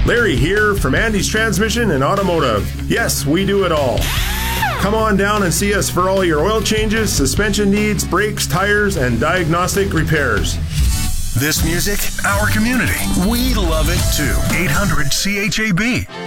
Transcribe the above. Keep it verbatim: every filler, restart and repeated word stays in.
Larry here from Andy's Transmission and Automotive. Yes, we do it all. Come on down and see us for all your oil changes, suspension needs, brakes, tires, and diagnostic repairs. This music, our community. We love it too. eight hundred C H A B.